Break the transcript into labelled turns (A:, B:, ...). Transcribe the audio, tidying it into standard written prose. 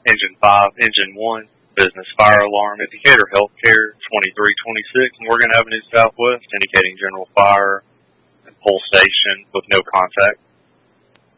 A: Engine 5, Engine 1, Business Fire Alarm, indicator Healthcare 2326, and Morgan Avenue Southwest, indicating General Fire and Pole Station with no contact.